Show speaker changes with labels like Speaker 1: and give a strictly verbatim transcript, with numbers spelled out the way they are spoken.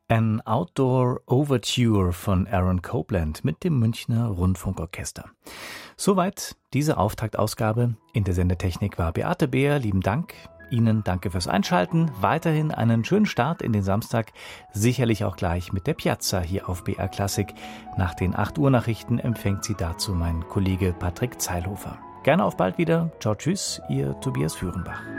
Speaker 1: An Outdoor Overture von Aaron Copland mit dem Münchner Rundfunkorchester. Soweit diese Auftaktausgabe. In der Sendetechnik war Beate Beer. Lieben Dank. Ihnen danke fürs Einschalten. Weiterhin einen schönen Start in den Samstag. Sicherlich auch gleich mit der Piazza hier auf B R Klassik. Nach den acht Uhr Nachrichten empfängt Sie dazu mein Kollege Patrick Zeilhofer. Gerne auf bald wieder. Ciao, tschüss, Ihr Tobias Führenbach.